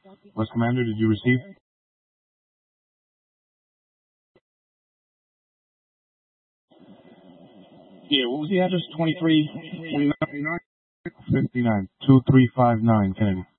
West Commander, did you receive? Yeah, what was the address? 2349? 59. 2359, Kennedy.